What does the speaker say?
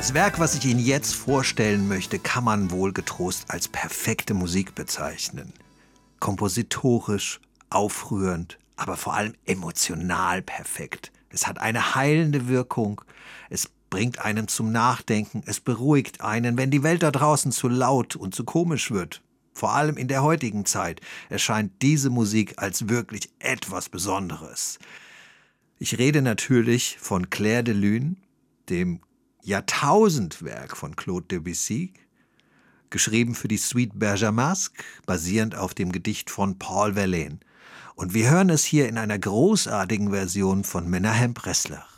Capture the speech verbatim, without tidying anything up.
Das Werk, was ich Ihnen jetzt vorstellen möchte, kann man wohl getrost als perfekte Musik bezeichnen. Kompositorisch, aufrührend, aber vor allem emotional perfekt. Es hat eine heilende Wirkung, es bringt einen zum Nachdenken, es beruhigt einen, wenn die Welt da draußen zu laut und zu komisch wird. Vor allem in der heutigen Zeit erscheint diese Musik als wirklich etwas Besonderes. Ich rede natürlich von Clair de Lune, dem Jahrtausendwerk von Claude Debussy, geschrieben für die Suite Bergamasque, basierend auf dem Gedicht von Paul Verlaine. Und wir hören es hier in einer großartigen Version von Menahem Pressler.